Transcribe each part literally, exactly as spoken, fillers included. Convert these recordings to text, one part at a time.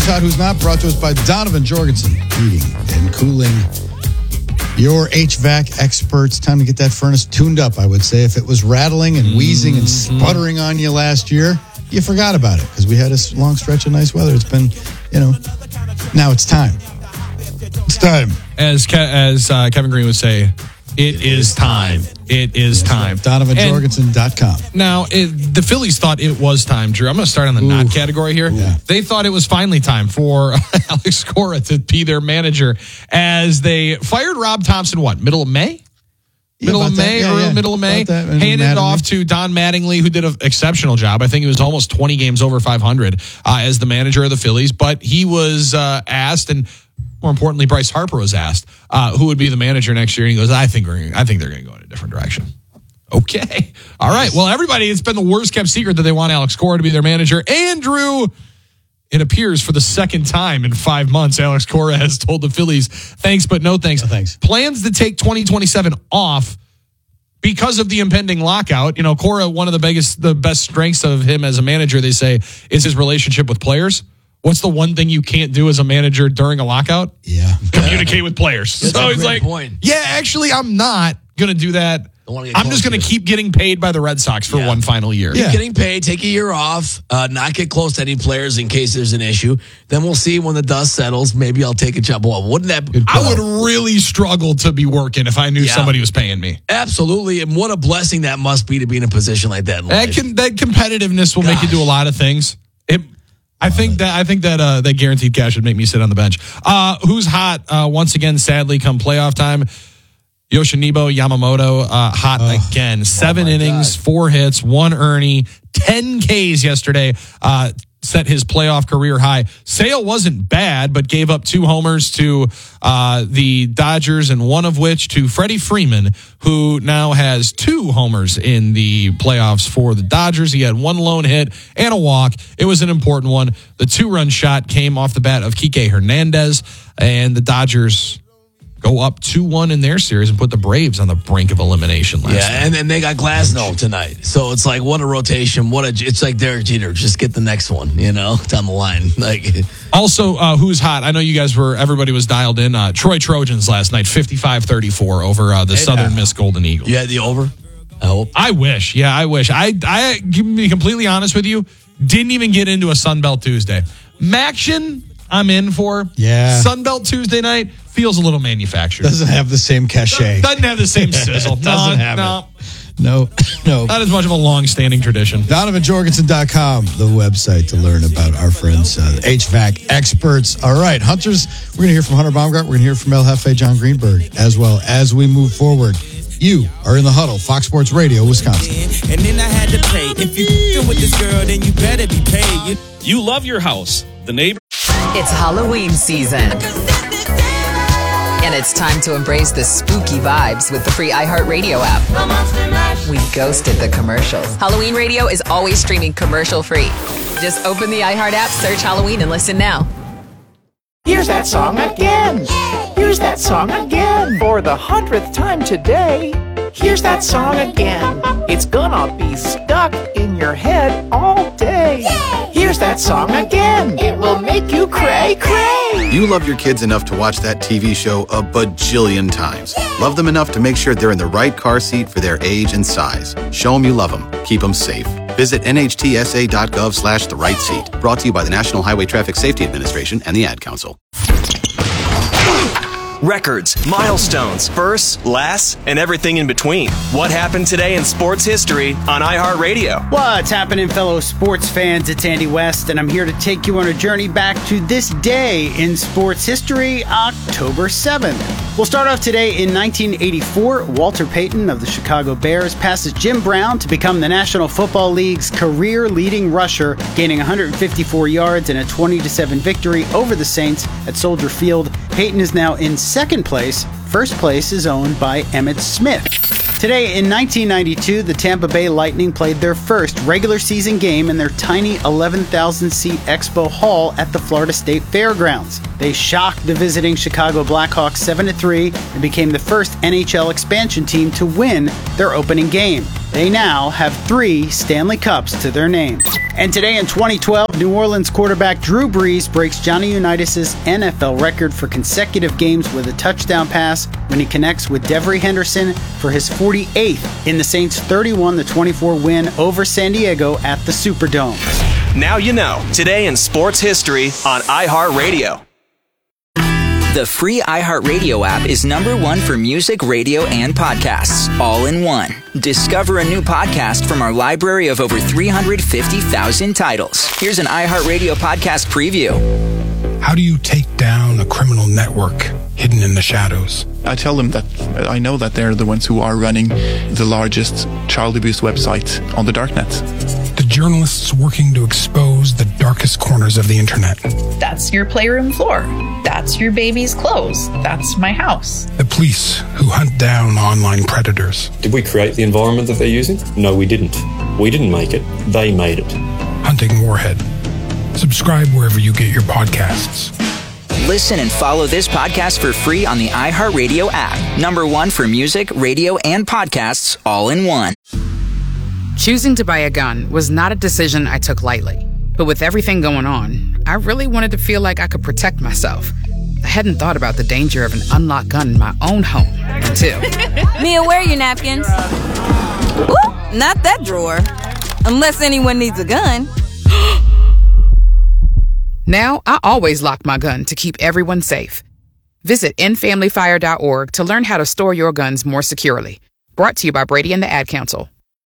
Who's Hot, Who's Not, brought to us by Donovan Jorgensen, heating and cooling. Your H V A C experts. Time to get that furnace tuned up, I would say. If it was rattling and wheezing and sputtering on you last year, you forgot about it because we had a long stretch of nice weather. It's been, you know, now it's time. It's time. As Ke- as uh, Kevin Green would say, it, it is time. time. It is yes, time. Donovan Jorgensen dot com. Now, it, the Phillies thought it was time, Drew. I'm going to start on the Ooh. not category here. Yeah. They thought it was finally time for Alex Cora to be their manager as they fired Rob Thompson, what, middle of May? Yeah, middle of May, yeah, early yeah. middle of May. Handed it off to Don Mattingly, who did an exceptional job. I think he was almost twenty games over five hundred uh, as the manager of the Phillies. But he was uh, asked, and more importantly, Bryce Harper was asked uh, who would be the manager next year. And he goes, I think we're, I think they're going to go in a different direction. Okay. All right. Well, everybody, it's been the worst kept secret that they want Alex Cora to be their manager. Andrew, it appears for the second time in five months, Alex Cora has told the Phillies, thanks, but no thanks. No thanks. Plans to take twenty twenty-seven off because of the impending lockout. You know, Cora, one of the biggest, the best strengths of him as a manager, they say, is his relationship with players. What's the one thing you can't do as a manager during a lockout? Yeah. Communicate with players. That's so a he's great like, point. yeah, actually, I'm not going to do that. I'm just going to keep getting paid by the Red Sox for yeah. one final year. Keep yeah. getting paid, take a year off, uh, not get close to any players in case there's an issue. Then we'll see when the dust settles. Maybe I'll take a job. Well, wouldn't that be? I would really struggle to be working if I knew yeah. somebody was paying me. Absolutely. And what a blessing that must be to be in a position like that in that, life. Can, that competitiveness will Gosh. make you do a lot of things. It I think that I think that uh, that guaranteed cash would make me sit on the bench. Uh, who's hot? Uh, once again, sadly, come playoff time, Yoshinobu Yamamoto uh, hot oh. again. Seven oh innings, God. four hits, one Ernie, ten Ks yesterday. Uh, set his playoff career high. Sale wasn't bad, but gave up two homers to uh, the Dodgers, and one of which to Freddie Freeman, who now has two homers in the playoffs for the Dodgers. He had one lone hit and a walk. It was an important one. The two-run shot came off the bat of Kike Hernandez, and the Dodgers go up two one in their series and put the Braves on the brink of elimination last yeah, night. Yeah, and then they got Glasnow tonight. So it's like, what a rotation. What a, it's like Derek Jeter. Just get the next one, you know, down the line. Like, Also, uh, who's hot? I know you guys were, everybody was dialed in. Uh, Troy Trojans last night, fifty-five thirty-four over uh, the hey, Southern uh, Miss Golden Eagles. You had the over? I hope. I wish. Yeah, I wish. I, I, to be completely honest with you, didn't even get into a Sunbelt Tuesday. Maction, I'm in for. Yeah. Sunbelt Tuesday night feels a little manufactured. Doesn't have the same cachet. Doesn't have the same sizzle. Doesn't no, have no. it. No, no. Not as much of a long-standing tradition. Donovan Jorgensen dot com, the website to learn about our friends, uh, H V A C experts. All right, Hunters, we're going to hear from Hunter Baumgart. We're going to hear from El Jefe John Greenberg as well as we move forward. You are in the huddle, Fox Sports Radio, Wisconsin. And then I had to pay. If you with this girl, then you better be paid. You, you love your house. The neighbor. It's Halloween season. And it's time to embrace the spooky vibes with the free iHeartRadio app. We ghosted the commercials. Halloween Radio is always streaming commercial free. Just open the iHeart app, search Halloween, and listen now. Here's that song again. Here's that song again. For the hundredth time today. Here's that song again. It's gonna be stuck in your head all day. Here's that song again. It will make you cray cray. You love your kids enough to watch that T V show a bajillion times. Love them enough to make sure they're in the right car seat for their age and size. Show them you love them. Keep them safe. Visit N H T S A dot gov slash the right seat. Brought to you by the National Highway Traffic Safety Administration and the Ad Council. Records, milestones, firsts, lasts, and everything in between. What happened today in sports history on iHeartRadio? What's happening, fellow sports fans? It's Andy West, and I'm here to take you on a journey back to this day in sports history, October seventh. We'll start off today in nineteen eighty-four. Walter Payton of the Chicago Bears passes Jim Brown to become the National Football League's career leading rusher, gaining one hundred fifty-four yards in a twenty to seven victory over the Saints at Soldier Field. Payton is now in second place. First place is owned by Emmitt Smith. Today in nineteen ninety-two, the Tampa Bay Lightning played their first regular season game in their tiny eleven thousand seat Expo Hall at the Florida State Fairgrounds. They shocked the visiting Chicago Blackhawks seven to three and became the first N H L expansion team to win their opening game. They now have three Stanley Cups to their name. And today in twenty twelve, New Orleans quarterback Drew Brees breaks Johnny Unitas' N F L record for consecutive games with a touchdown pass when he connects with Devery Henderson for his forty-eighth in the Saints' thirty-one to twenty-four win over San Diego at the Superdome. Now you know, today in sports history on iHeartRadio. The free iHeartRadio app is number one for music, radio, and podcasts, all in one. Discover a new podcast from our library of over three hundred fifty thousand titles. Here's an iHeartRadio podcast preview. How do you take down a criminal network hidden in the shadows? I tell them that I know that they're the ones who are running the largest child abuse website on the darknet. The journalists working to expose the darkest corners of the internet. That's your playroom floor. That's your baby's clothes. That's my house. The police who hunt down online predators. Did we create the environment that they're using? No, we didn't. We didn't make it. They made it. Hunting Warhead. Subscribe wherever you get your podcasts. Listen and follow this podcast for free on the iHeartRadio app. Number one for music, radio, and podcasts, all in one. Choosing to buy a gun was not a decision I took lightly. But with everything going on, I really wanted to feel like I could protect myself. I hadn't thought about the danger of an unlocked gun in my own home until... Mia, where are your napkins? Ooh, not that drawer. Unless anyone needs a gun. Now, I always lock my gun to keep everyone safe. Visit end family fire dot org to learn how to store your guns more securely. Brought to you by Brady and the Ad Council.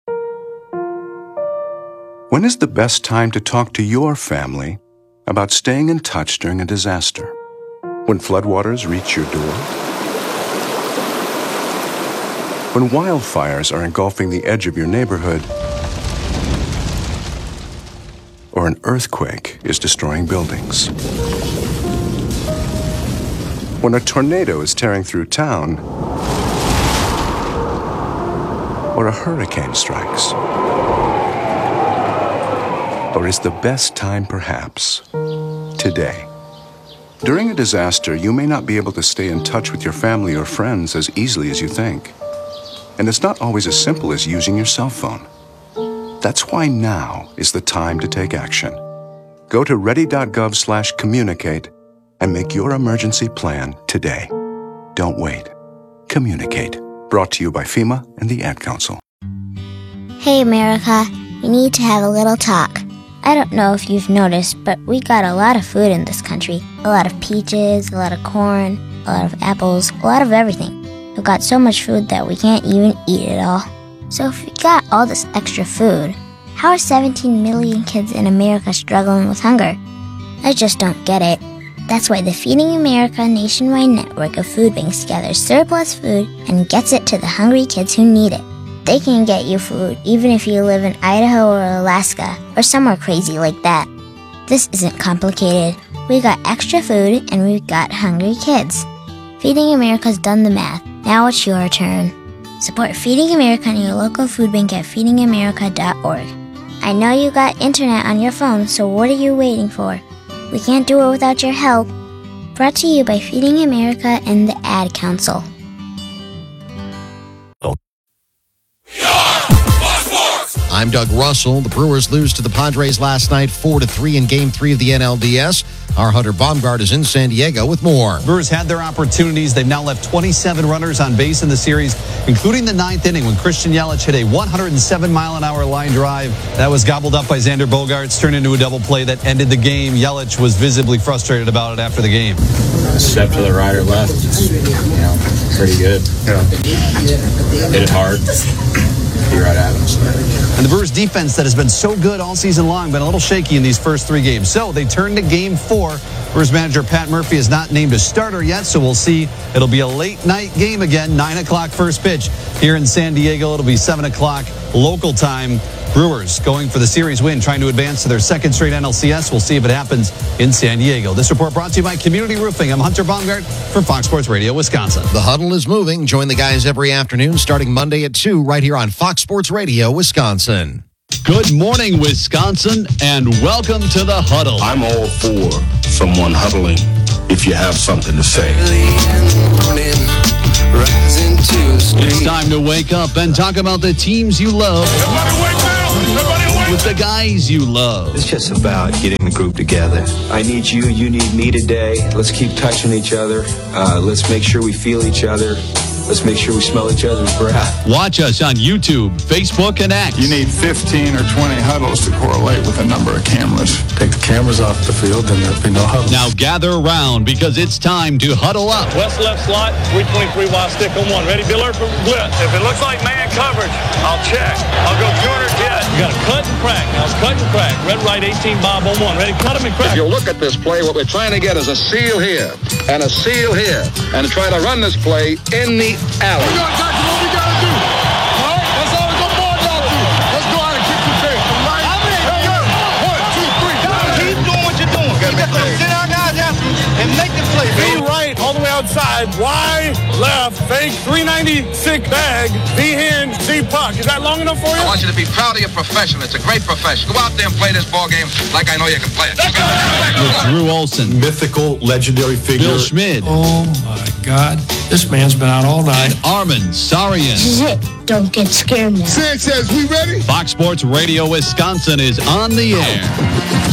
When is the best time to talk to your family about staying in touch during a disaster? When floodwaters reach your door? When wildfires are engulfing the edge of your neighborhood? Or an earthquake is destroying buildings? When a tornado is tearing through town? Or a hurricane strikes? Or is the best time perhaps today? During a disaster, you may not be able to stay in touch with your family or friends as easily as you think. And it's not always as simple as using your cell phone. That's why now is the time to take action. Go to ready.gov slash communicate and make your emergency plan today. Don't wait. Communicate. Brought to you by FEMA and the Ad Council. Hey, America. We need to have a little talk. I don't know if you've noticed, but we got a lot of food in this country. A lot of peaches, a lot of corn, a lot of apples, a lot of everything. We've got so much food that we can't even eat it all. So if we got all this extra food, how are seventeen million kids in America struggling with hunger? I just don't get it. That's why the Feeding America nationwide network of food banks gathers surplus food and gets it to the hungry kids who need it. They can get you food even if you live in Idaho or Alaska or somewhere crazy like that. This isn't complicated. We got extra food and we've got hungry kids. Feeding America's done the math. Now it's your turn. Support Feeding America and your local food bank at feeding america dot org. I know you got internet on your phone, so what are you waiting for? We can't do it without your help. Brought to you by Feeding America and the Ad Council. I'm Doug Russell. The Brewers lose to the Padres last night, four to three in Game Three of the N L D S. Our Hunter Baumgart is in San Diego with more. Brewers had their opportunities. They've now left twenty-seven runners on base in the series, including the ninth inning when Christian Yelich hit a one hundred seven mile an hour line drive that was gobbled up by Xander Bogaerts, turned into a double play that ended the game. Yelich was visibly frustrated about it after the game. Step to the right or left, it's, you know, pretty good. Yeah. Hit it hard. Be right at him. And the Brewers defense that has been so good all season long been a little shaky in these first three games. So they turn to game four. Brewers manager Pat Murphy is not named a starter yet, so we'll see. It'll be a late night game again, nine o'clock first pitch here in San Diego. It'll be seven o'clock local time. Brewers going for the series win, trying to advance to their second straight N L C S. We'll see if it happens in San Diego. This report brought to you by Community Roofing. I'm Hunter Baumgart for Fox Sports Radio, Wisconsin. The Huddle is moving. Join the guys every afternoon starting Monday at two right here on Fox Sports Radio, Wisconsin. Good morning, Wisconsin, and welcome to the Huddle. I'm all for someone huddling if you have something to say. rising to the street. It's time to wake up and talk about the teams you love. Everybody wake up! Everybody wake up! With the guys you love. It's just about getting the group together. I need you, you need me today. Let's keep touching each other. Uh, let's make sure we feel each other. Let's make sure we smell each other's breath. Watch us on YouTube, Facebook, and X. You need fifteen or twenty huddles to correlate with a number of cameras. Take the cameras off the field, then there'll be no huddles. Now gather around because it's time to huddle up. West left slot, three twenty-three wide stick on one. Ready, Biller, for blitz. If it looks like man coverage, I'll check. I'll go two hundred jet. You got to cut and crack. Now it's cut and crack. Red, right, eighteen, Bob on one. Ready, cut him and crack. If you look at this play, what we're trying to get is a seal here and a seal here and try to run this play in the alley. We got exactly what we got to do. All right? That's all we're going to y'all do. Let's go out and kick the tape. Right? How many? Hey, go. One, two, three. Keep doing what you're doing. You got to send our guys after and make the play. V right, all the way outside. Y left, fake, three ninety-six bag. V hand, C puck. Is that long enough for you? I want you to be proud of your profession. It's a great profession. Go out there and play this ball game like I know you can play it. With Drew Olson. Mythical, legendary figure. Bill Schmid. Oh, my God. This man's been out all night. And Armin Sarian. This is it. Don't get scared now. Sanchez, we ready? Fox Sports Radio Wisconsin is on the air.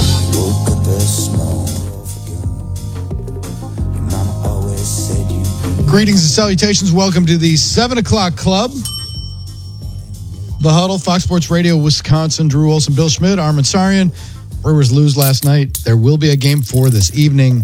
Greetings and salutations. Welcome to the seven o'clock Club. The Huddle, Fox Sports Radio, Wisconsin. Drew Olson, Bill Schmid, Armin Sarian. Brewers lose last night. There will be a game four this evening.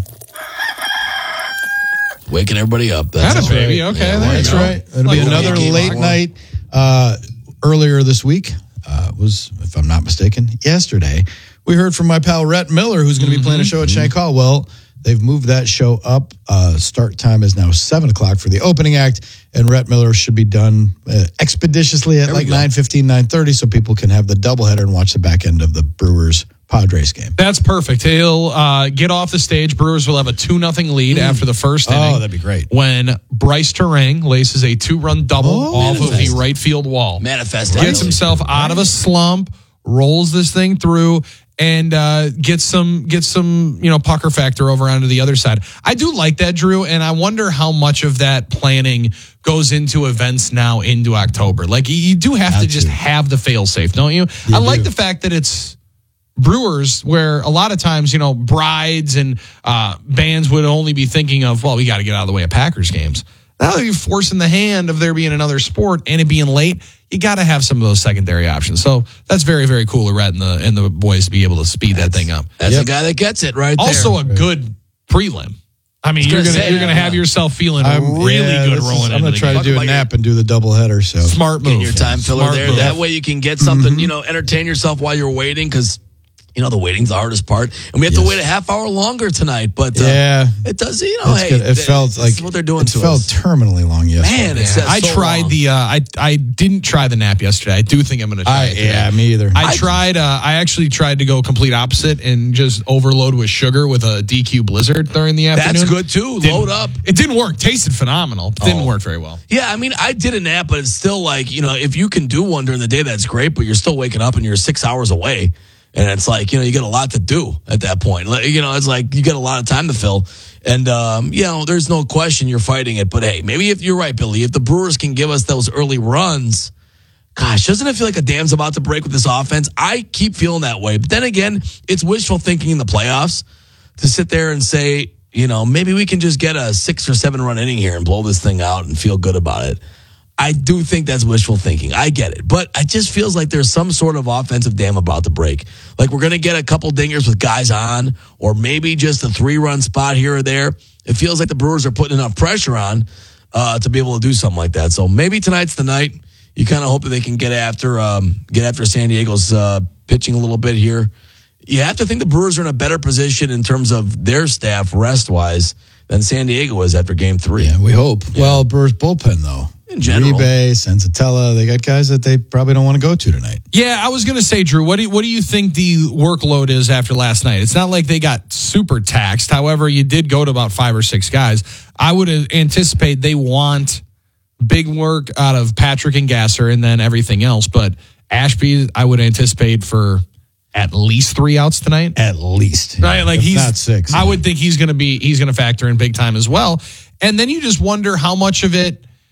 Waking everybody up. That's That's right. baby. Okay, yeah, there that's you go. right. It'll Like be another game late one. night. Uh, earlier this week uh, was, if I'm not mistaken, yesterday. We heard from my pal Rhett Miller, who's going to be playing a show at Shank Hall. Well, they've moved that show up. Uh, start time is now seven o'clock for the opening act, and Rhett Miller should be done uh, expeditiously at like nine fifteen, nine thirty, so people can have the doubleheader and watch the back end of the Brewers Padres game. That's perfect. He'll uh, get off the stage. Brewers will have a two nothing lead mm. after the first inning. Oh, that'd be great. When Bryce Terang laces a two-run double oh, off manifest. of the right field wall. Manifest. Gets himself out of a slump, rolls this thing through, and uh, gets some gets some you know pucker factor over onto the other side. I do like that, Drew, and I wonder how much of that planning goes into events now into October. Like you do have That's to just it. have the fail safe, don't you? you I do. like the fact that it's Brewers, where a lot of times, you know, brides and uh, bands would only be thinking of, well, we got to get out of the way of Packers games. Now you're forcing the hand of there being another sport and it being late. You got to have some of those secondary options. So that's very, very cool of Rhett and the and the boys to be able to speed that's, that thing up. That's yep. the guy that gets it right there. Also a good prelim. I mean, you're gonna say, you're gonna have yourself feeling I'm, really yeah, good rolling. Is, I'm gonna try to do a nap and do the doubleheader. So smart move. Get your time filler smart there. Move. That way you can get something. Mm-hmm. You know, entertain yourself while you're waiting because. You know, the waiting's the hardest part. And we have yes. to wait a half hour longer tonight. But uh, yeah, it does, you know, hey, good. It felt this like is what they're doing it to felt us. terminally long yesterday. Man, it's yeah. I so tried long. the, uh, I I didn't try the nap yesterday. I do think I'm going to try I, it today. Yeah, me either. I, I tried, uh, I actually tried to go complete opposite and just overload with sugar with a D Q Blizzard during the afternoon. That's good too. Didn't, Load up. It didn't work. Tasted phenomenal. Didn't oh. work very well. Yeah, I mean, I did a nap, but it's still like, you know, if you can do one during the day, that's great, but you're still waking up and you're six hours away. And it's like, you know, you get a lot to do at that point. You know, it's like you get a lot of time to fill. And, um, you know, there's no question you're fighting it. But, hey, maybe if you're right, Billy, if the Brewers can give us those early runs, gosh, doesn't it feel like a dam's about to break with this offense? I keep feeling that way. But then again, it's wishful thinking in the playoffs to sit there and say, you know, maybe we can just get a six or seven run inning here and blow this thing out and feel good about it. I do think that's wishful thinking. I get it. But it just feels like there's some sort of offensive dam about to break. Like we're going to get a couple dingers with guys on, or maybe just a three-run spot here or there. It feels like the Brewers are putting enough pressure on uh, to be able to do something like that. So maybe tonight's the night. You kind of hope that they can get after um, get after San Diego's uh, pitching a little bit here. You have to think the Brewers are in a better position in terms of their staff rest-wise than San Diego is after game three. Yeah, we hope. Yeah. Well, Brewers bullpen, though. In general. Uribe, Sensatella, they got guys that they probably don't want to go to tonight. Yeah, I was going to say, Drew, what do, you, what do you think the workload is after last night? It's not like they got super taxed. However, you did go to about five or six guys. I would anticipate they want big work out of Patrick and Gasser and then everything else. But Ashby, I would anticipate for at least three outs tonight. At least. Right? Like if he's not six. I would think he's going to be, he's going to factor in big time as well. And then you just wonder how much of it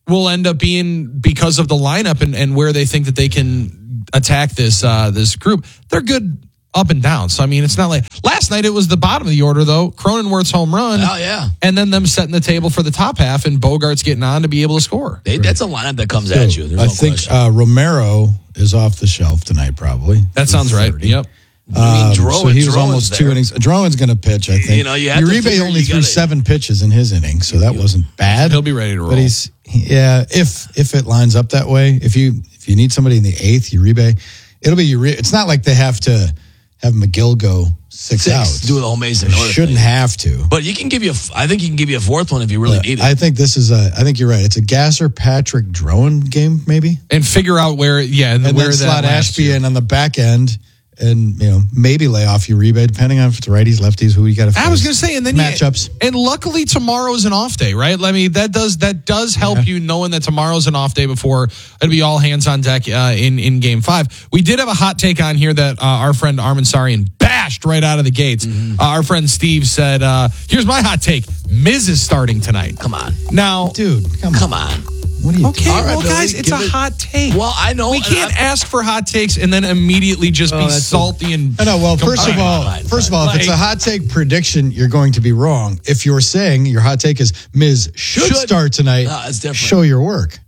will end up being because of the lineup and, and where they think that they can attack this uh, this group. They're good up and down. So, I mean, it's not like last night it was the bottom of the order, though. Cronenworth's home run. Oh, yeah. And then them setting the table for the top half and Bogart's getting on to be able to score. They, that's a lineup that comes so, at you. There's I no think question. uh, Romero is off the shelf tonight, probably. That sounds right. Yep. I mean, Um, Drouin- so he was Drouin's almost two there. innings. Drouin's going to pitch, I think. You know, you have to Uribe figure only you threw gotta- seven pitches in his inning, so that wasn't bad. He'll be ready to roll. But he's yeah. If if it lines up that way, if you if you need somebody in the eighth, Uribe, it'll be Uribe. It's not like they have to have McGill go six, Six, outs. do the whole Mason They Miller shouldn't thing. have to. But you can give you, a, I think you can give you a fourth one if you really But need it. I think this is a. I think you're right. It's a Gasser Patrick Drouin game, maybe, And figure out where, yeah, and where then that slot lands Ashby you. in on the back end. And, you know, maybe lay off Uribe, depending on if it's righties, lefties, who you got to face. I was going to say, and then matchups. You, and luckily tomorrow's an off day, right? I mean, that does that does help Yeah. you knowing that tomorrow's an off day before it'll be all hands on deck uh, in in Game Five. We did have a hot take on here that uh, our friend Armin Sarian bashed right out of the gates. Mm-hmm. Uh, our friend Steve said, uh, "Here's my hot take: Miz is starting tonight." Come on, now, dude, come on. Come on. What are you Okay, doing? All right, well, Billy, guys, it's give a it- hot take. Well, I know. We and can't I'm- ask for hot takes and then immediately just Oh, be that's a- salty and. I know. Well, first of Fine, all, fine, first fine. of all, if it's a Like- hot take prediction, you're going to be wrong. If you're saying your hot take is Miz should, Should. start tonight, No, it's different. show your work.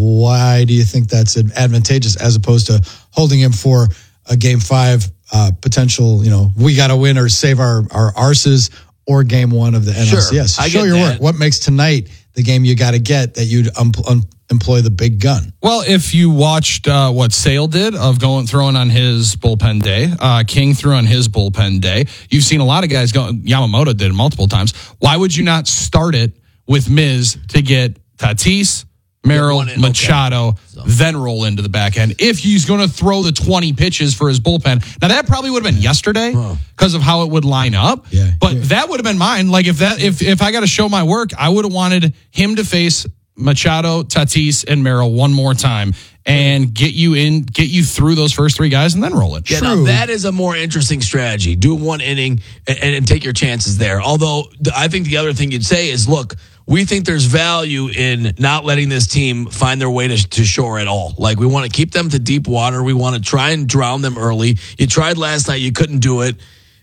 Why do you think that's advantageous as opposed to holding him for a game five uh, potential? You know, we got to win or save our our arses or game one of the N L C S. Sure, I show get your that. work. What makes tonight the game you got to get that you'd um, um, employ the big gun? Well, if you watched uh, what Sale did of going throwing on his bullpen day, uh, King threw on his bullpen day. You've seen a lot of guys go. Yamamoto did it multiple times. Why would you not start it with Miz to get Tatis, Merrill, one in, Machado, okay. So. then roll into the back end? If he's going to throw the twenty pitches for his bullpen, now that probably would have been yesterday because of how it would line up. Yeah, but yeah. that would have been mine. Like if that if if I got to show my work, I would have wanted him to face Machado, Tatis, and Merrill one more time and get you in, get you through those first three guys and then roll it. Yeah, now that is a more interesting strategy. Do one inning and, and take your chances there. Although the, I think the other thing you'd say is, look, we think there's value in not letting this team find their way to, to shore at all. Like, we want to keep them to deep water. We want to try and drown them early. You tried last night. You couldn't do it.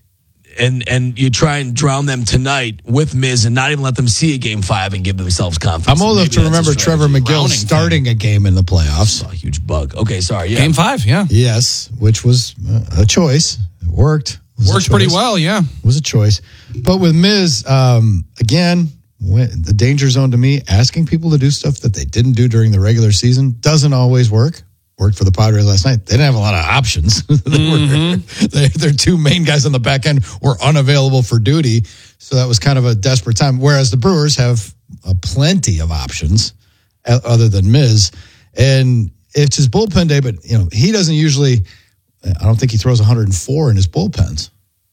And and you try and drown them tonight with Miz and not even let them see a game five and give themselves confidence. I'm old enough Maybe to that's a remember Trevor strategy. McGill Drowning starting a game in the playoffs. A huge bug. Okay, sorry. Yeah. Game five, yeah. Yes, which was uh, a choice. It worked. It was a Works pretty choice. well, yeah. It was a choice. But with Miz, um, again, when, the danger zone to me, asking people to do stuff that they didn't do during the regular season doesn't always work. Worked for the Padres last night. They didn't have a lot of options. they Mm-hmm. were, they, their two main guys on the back end were unavailable for duty. So that was kind of a desperate time. Whereas the Brewers have uh, plenty of options uh, other than Miz. And it's his bullpen day, but you know he doesn't usually, I don't think he throws one hundred four in his bullpens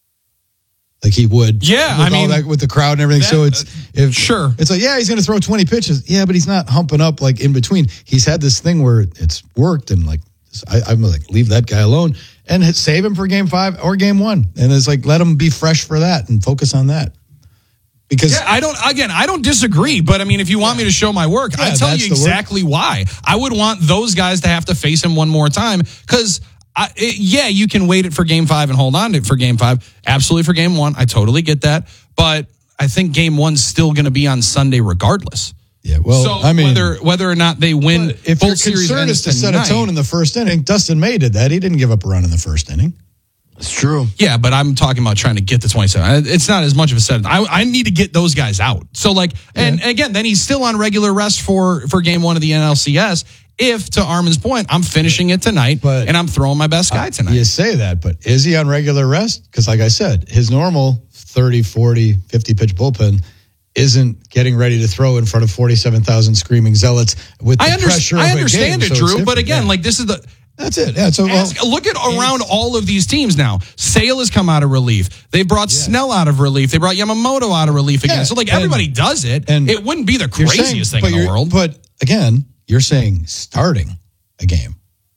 like he would. Yeah, with I mean, all that, with the crowd and everything. that- so it's if sure. it's like, yeah, he's going to throw twenty pitches. Yeah, but he's not humping up like in between. He's had this thing where it's worked, and like I, I'm like, leave that guy alone and hit, save him for game five or game one, and it's like let him be fresh for that and focus on that. Because Yeah, I don't. Again, I don't disagree. But I mean, if you want me to show my work, Yeah, I tell that's you the work. exactly why. I would want those guys to have to face him one more time because, yeah, you can wait it for game five and hold on to it for game five. Absolutely for game one, I totally get that. But I think game one's still going to be on Sunday regardless. Yeah, well, so I mean, whether whether or not they win, if both your series concern ends is to set a tonight- tone in the first inning, Dustin May did that. He didn't give up a run in the first inning. It's true. Yeah, but I'm talking about trying to get to twenty-seven. It's not as much of a set. I, I need to get those guys out. So like, and, and again, then he's still on regular rest for for game one of the N L C S. If, to Armin's point, I'm finishing it tonight But- and I'm throwing my best guy tonight. You say that, but is he on regular rest? Because like I said, his normal thirty, forty, fifty pitch bullpen isn't getting ready to throw in front of forty-seven thousand screaming zealots with the I, under- pressure I of a understand game, it, so it's Drew. But different. again, Yeah. like this is the. That's it. Yeah. So well, Ask, look at around all of these teams now. Sale has come out of relief. They brought Snell out of relief. They brought Yamamoto out of relief again. Yeah, so like and- everybody does it. and It wouldn't be the you're craziest saying- thing in but the you're- world. But again, you're saying starting a game.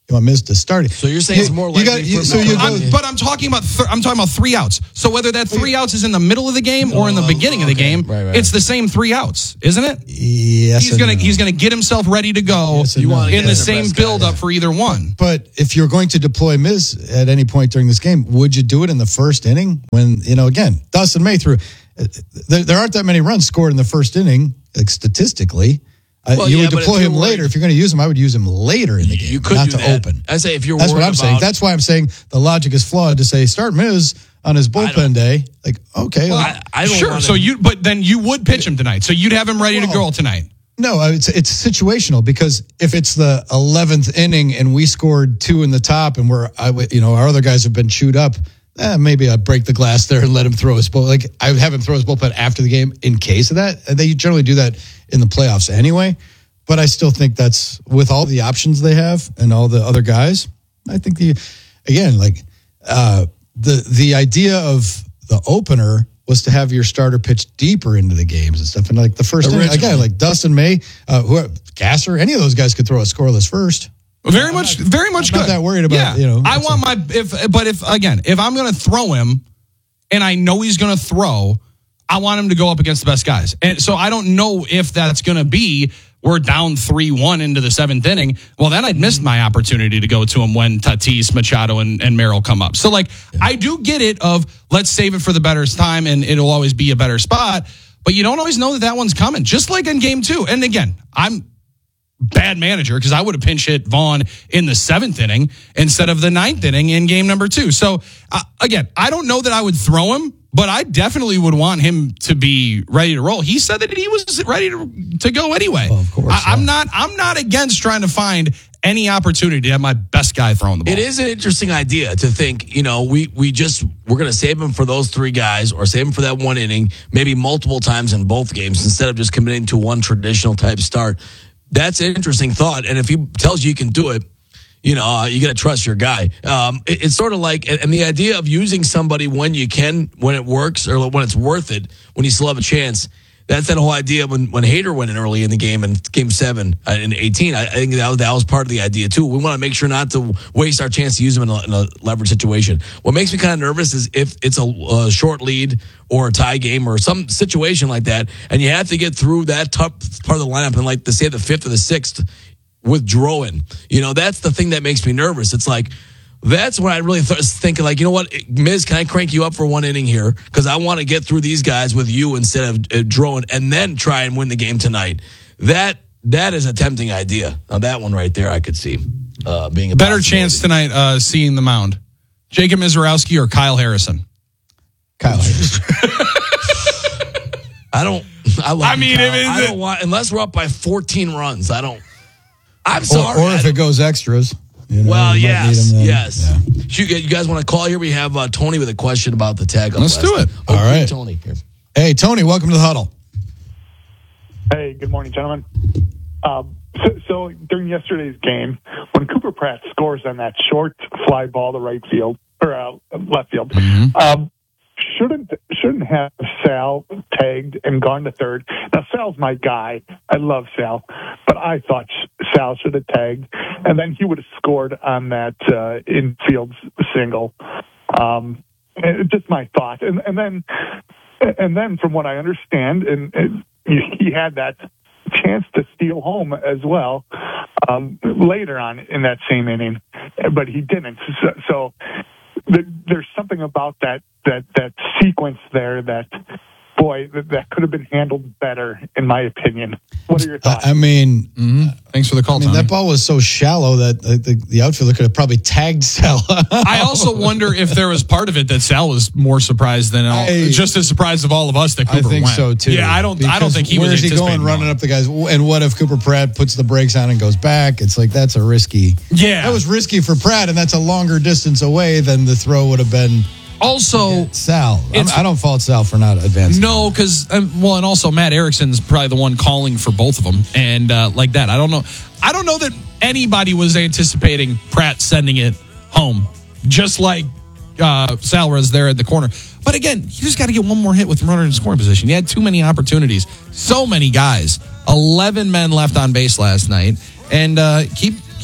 You want Miz to start it. So you're saying it's more you likely got, you, for so you go, I'm, but I'm talking about th- I'm talking about three outs. So whether that three outs is in the middle of the game or in the beginning of the game, Right, right. it's the same three outs, isn't it? Yes, He's and gonna no. he's gonna get himself ready to go Yes and no. in the the same best guy, build up for either one. But if you're going to deploy Miz at any point during this game, would you do it in the first inning? When, you know, again, Dustin May threw, there, there aren't that many runs scored in the first inning, like statistically. Uh, Well, you yeah, would but if deploy you're him worried- later. If you're going to use him, I would use him later in the game, You could not do to that. open. I say if you're That's what worried I'm saying. about- That's why I'm saying the logic is flawed to say start Miz on his bullpen day. Like, okay. Well, like- I, I don't Sure. want So to- you, but then you would pitch him tonight. So you'd have him ready to go tonight. No, it's it's situational because if it's the eleventh inning and we scored two in the top and we're, I, you know, our other guys have been chewed up, eh, maybe I'd break the glass there and let him throw his bull. Like I would have him throw his bullpen after the game in case of that. And they generally do that in the playoffs anyway. But I still think that's with all the options they have and all the other guys. I think the again, like uh, the the idea of the opener was to have your starter pitch deeper into the games and stuff. And like the first inning, Originally. again, like Dustin May, uh, who, Gasser, any of those guys could throw a scoreless first. Very much, very much I'm good. not that worried about, yeah. you know, I it's want my if, but if again, if I'm going to throw him, and I know he's going to throw, I want him to go up against the best guys. And so I don't know if that's going to be we're down three one into the seventh inning. Well, then I'd missed my opportunity to go to him when Tatis, Machado, and, and Merrill come up. So, like, yeah. I do get it of let's save it for the better time, and it'll always be a better spot. But you don't always know that that one's coming, just like in game two. And again, I'm bad manager because I would have pinch hit Vaughn in the seventh inning instead of the ninth inning in game number two. So, uh, again, I don't know that I would throw him, but I definitely would want him to be ready to roll. He said that he was ready to, to go anyway. Well, of course, I, yeah. I'm not. I'm not against trying to find any opportunity to have my best guy throwing the ball. It is an interesting idea to think, you know, we we just we're going to save him for those three guys or save him for that one inning, maybe multiple times in both games instead of just committing to one traditional type start. That's an interesting thought, and if he tells you you can do it, you know, uh, you got to trust your guy. Um, it, it's sort of like, and the idea of using somebody when you can, when it works, or when it's worth it, when you still have a chance. That's that whole idea when when Hader went in early in the game in game seven uh, in eighteen. I, I think that was, that was part of the idea too. We want to make sure not to waste our chance to use him in a, in a leverage situation. What makes me kind of nervous is if it's a, a short lead or a tie game or some situation like that, and you have to get through that tough part of the lineup in like the say the fifth or the sixth with Drouin. You know, that's the thing that makes me nervous. It's like, that's when I really th- thinking like, you know what, Miz, can I crank you up for one inning here? Because I want to get through these guys with you instead of uh, Drouin and then try and win the game tonight. That That is a tempting idea. Now, that one right there I could see uh, being a better chance tonight uh, seeing the mound. Jacob Mizorowski or Kyle Harrison? Kyle Harrison. I don't, I love I mean, Kyle. if it's I a- don't want, unless we're up by fourteen runs, I don't, I'm Or, sorry. or if it goes extras. You know, Well, you might need yes, him then. yes. Yeah. You, you guys want to call here? We have uh, Tony with a question about the tag. Let's do it. Oh, All right. Tony here. Hey, Tony, welcome to the huddle. Hey, good morning, gentlemen. Um, so, so during yesterday's game, when Cooper Pratt scores on that short fly ball to right field or uh, left field, Mm-hmm. um, shouldn't shouldn't have Sal tagged and gone to third. Now Sal's my guy. I love Sal, but I thought Sal should have tagged, and then he would have scored on that uh, infield single. Um, and just my thought, and, and then and then from what I understand, and, and he had that chance to steal home as well um, later on in that same inning, but he didn't. So, so th- there's something about that that that sequence there that, boy, that, that could have been handled better, in my opinion. What are your thoughts? I, I mean, Mm-hmm. Thanks for the call, I mean, Tony. that ball was so shallow that the, the, the outfielder could have probably tagged Sal. I also wonder if there was part of it that Sal was more surprised than all, I- just as surprised of all of us that I Cooper think went. so too. Yeah, I don't. I don't Because think he where was. is he going anticipating running going. up the guys? And what if Cooper Pratt puts the brakes on and goes back? It's like that's a risky. Yeah, that was risky for Pratt, and that's a longer distance away than the throw would have been. Also, Sal, I'm, it's- I don't fault Sal for not advancing. No, because um, well, and also Matt Erickson's probably the one calling for both of them, and uh, like that, I don't know. I don't know that anybody was anticipating Pratt sending it home, just like uh, Sal was there at the corner. But again, you just got to get one more hit with runner in scoring position. You had too many opportunities, so many guys, eleven men left on base last night, and uh, keep. keep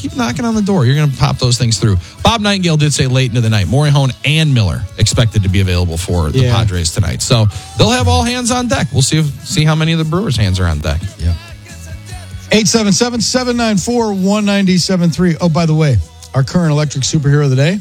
keep knocking on the door. You're going to pop those things through. Bob Nightingale did say late into the night, Morihone and Miller expected to be available for the Yeah. Padres tonight. So they'll have all hands on deck. We'll see if, see how many of the Brewers' hands are on deck. Yeah. eight seven seven, seven nine four, one nine seven three. Oh, by the way, our current electric superhero of the day,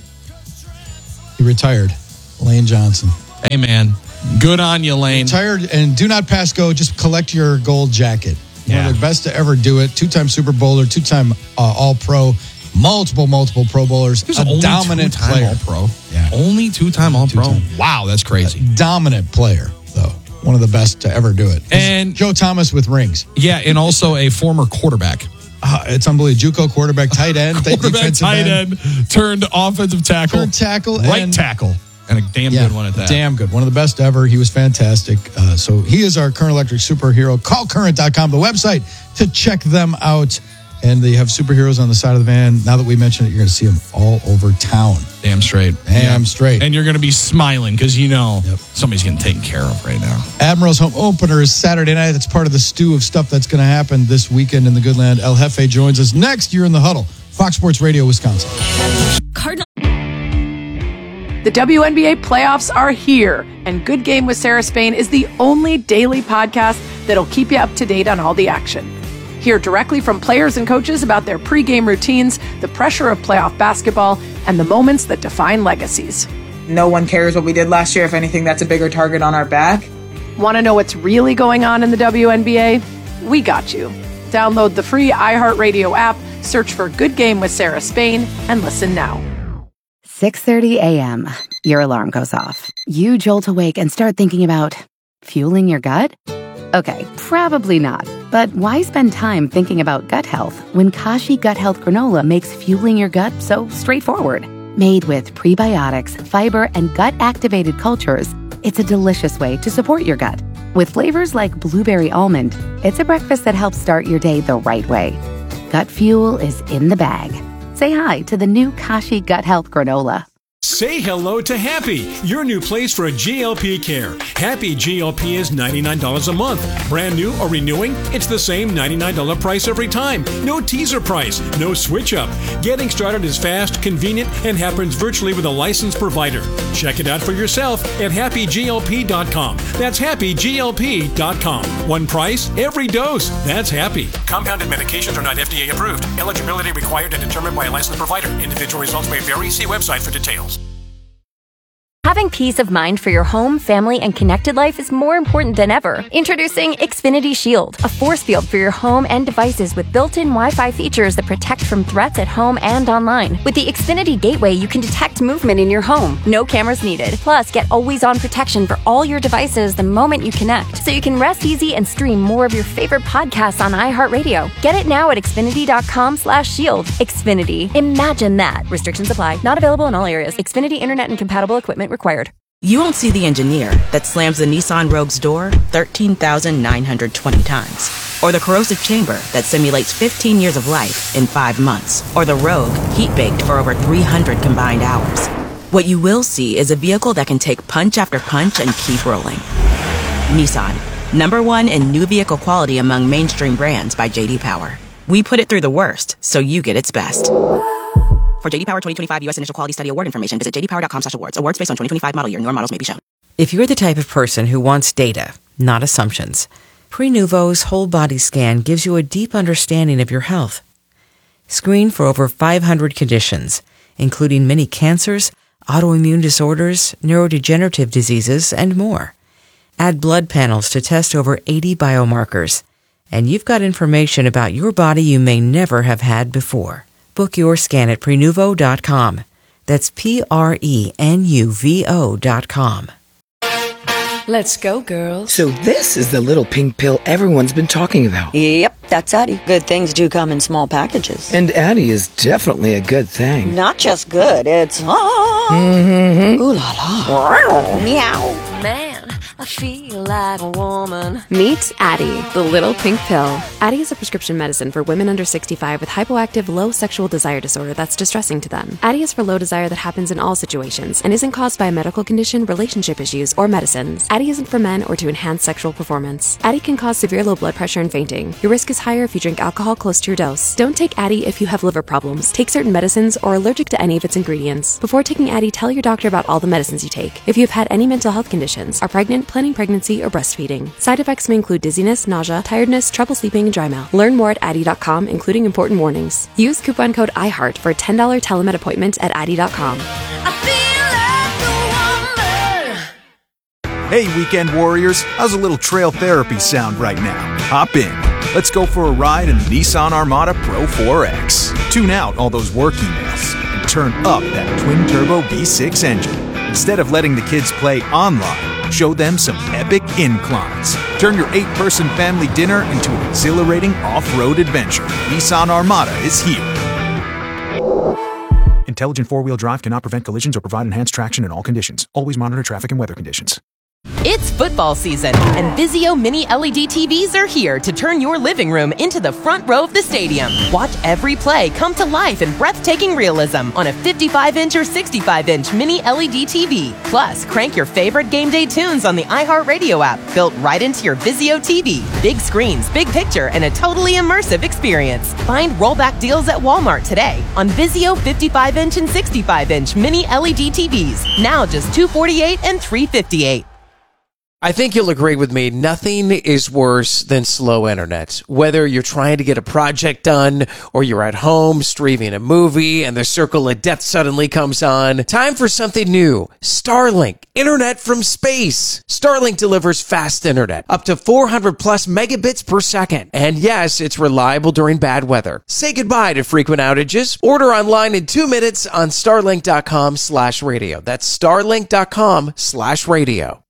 he retired. Lane Johnson. Hey, man. Good on you, Lane. Retired, and do not pass go. Just collect your gold jacket. One Yeah. of the best to ever do it. Two-time Super Bowler, two-time uh, All-Pro, multiple, multiple Pro Bowlers. He was a only dominant two-time player. All-Pro. Yeah. Only two-time All-Pro. Two-time. Wow, that's crazy. A dominant player, though. One of the best to ever do it. And Joe Thomas with rings. Yeah, and also a former quarterback. Uh, it's unbelievable. JUCO quarterback, tight end, Quarterback, defensive tight end, turned offensive tackle. Turned tackle. Right and, tackle. And a damn yeah, good one at that. Damn good. One of the best ever. He was fantastic. Uh, so he is our Current Electric superhero. Call current dot com, the website, to check them out. And they have superheroes on the side of the van. Now that we mentioned it, you're going to see them all over town. Damn straight. Damn Yeah. straight. And you're going to be smiling because you know Yep. somebody's getting taken care of right now. Admiral's home opener is Saturday night. That's part of the stew of stuff that's going to happen this weekend in the good land. El Jefe joins us next. You're in the huddle. Fox Sports Radio, Wisconsin. Cardinal. The W N B A playoffs are here, and Good Game with Sarah Spain is the only daily podcast that'll keep you up to date on all the action. Hear directly from players and coaches about their pregame routines, the pressure of playoff basketball, and the moments that define legacies. No one cares what we did last year. If anything, that's a bigger target on our back. Want to know what's really going on in the W N B A? We got you. Download the free iHeartRadio app, search for Good Game with Sarah Spain, and listen now. six thirty a.m. Your alarm goes off. You jolt awake and start thinking about fueling your gut? Okay, probably not. But why spend time thinking about gut health when Kashi Gut Health Granola makes fueling your gut so straightforward? Made with prebiotics, fiber, and gut-activated cultures, it's a delicious way to support your gut. With flavors like blueberry almond, it's a breakfast that helps start your day the right way. Gut fuel is in the bag. Say hi to the new Kashi Gut Health Granola. Say hello to Happy, your new place for G L P care. Happy G L P is ninety-nine dollars a month. Brand new or renewing, it's the same ninety-nine dollars price every time. No teaser price, no switch up. Getting started is fast, convenient, and happens virtually with a licensed provider. Check it out for yourself at happy G L P dot com. That's happy G L P dot com. One price, every dose. That's Happy. Compounded medications are not F D A approved. Eligibility required and determined by a licensed provider. Individual results may vary. See website for details. Having peace of mind for your home, family, and connected life is more important than ever. Introducing Xfinity Shield, a force field for your home and devices with built-in Wi-Fi features that protect from threats at home and online. With the Xfinity Gateway, you can detect movement in your home. No cameras needed. Plus, get always-on protection for all your devices the moment you connect, so you can rest easy and stream more of your favorite podcasts on iHeartRadio. Get it now at xfinity dot com slash shield. Xfinity. Imagine that. Restrictions apply. Not available in all areas. Xfinity Internet and compatible equipment required. You won't see the engineer that slams the Nissan Rogue's door thirteen thousand nine hundred twenty times. Or the corrosive chamber that simulates fifteen years of life in five months. Or the Rogue heat-baked for over three hundred combined hours. What you will see is a vehicle that can take punch after punch and keep rolling. Nissan, number one in new vehicle quality among mainstream brands by J D Power. We put it through the worst, so you get its best. For J D Power twenty twenty-five U S Initial Quality Study Award information, visit j d power dot com slash awards. Awards based on twenty twenty-five model year. Newer models may be shown. If you're the type of person who wants data, not assumptions, Prenuvo's whole body scan gives you a deep understanding of your health. Screen for over five hundred conditions, including many cancers, autoimmune disorders, neurodegenerative diseases, and more. Add blood panels to test over eighty biomarkers, and you've got information about your body you may never have had before. Book your scan at prenuvo dot com. That's P R E N U V O dot com. Let's go, girls. So this is the little pink pill everyone's been talking about. Yep, that's Addie. Good things do come in small packages. And Addie is definitely a good thing. Not just good, it's... Ah, mm-hmm. ooh la la. Meow. Man, I feel like a woman. Meet Addie, the little pink pill. Addie is a prescription medicine for women under sixty-five with hypoactive low sexual desire disorder that's distressing to them. Addie is for low desire that happens in all situations and isn't caused by a medical condition, relationship issues, or medicines. Addie isn't for men or to enhance sexual performance. Addie can cause severe low blood pressure and fainting. Your risk is higher if you drink alcohol close to your dose. Don't take Addie if you have liver problems, take certain medicines, or are allergic to any of its ingredients. Before taking Addie, tell your doctor about all the medicines you take. If you have had any mental health conditions, are pregnant, planning pregnancy, or breastfeeding. Side effects may include dizziness, nausea, tiredness, trouble sleeping, and dry mouth. Learn more at Addie dot com, including important warnings. Use coupon code iHeart for a ten dollars telemed appointment at Addie dot com. Hey, weekend warriors, how's a little trail therapy sound right now? Hop in. Let's go for a ride in the Nissan Armada Pro four X. Tune out all those work emails and turn up that twin-turbo V six engine. Instead of letting the kids play online, show them some epic inclines. Turn your eight-person family dinner into an exhilarating off-road adventure. Nissan Armada is here. Intelligent four-wheel drive cannot prevent collisions or provide enhanced traction in all conditions. Always monitor traffic and weather conditions. It's football season, and Vizio Mini L E D T Vs are here to turn your living room into the front row of the stadium. Watch every play come to life in breathtaking realism on a fifty-five inch or sixty-five inch Mini L E D T V. Plus, crank your favorite game day tunes on the iHeartRadio app, built right into your Vizio T V. Big screens, big picture, and a totally immersive experience. Find rollback deals at Walmart today on Vizio fifty-five inch and sixty-five inch Mini L E D T Vs. Now just two hundred forty-eight dollars and three hundred fifty-eight dollars. I think you'll agree with me. Nothing is worse than slow internet. Whether you're trying to get a project done or you're at home streaming a movie and the circle of death suddenly comes on. Time for something new. Starlink. Internet from space. Starlink delivers fast internet. Up to four hundred plus megabits per second. And yes, it's reliable during bad weather. Say goodbye to frequent outages. Order online in two minutes on starlink dot com slash radio. That's starlink dot com slash radio.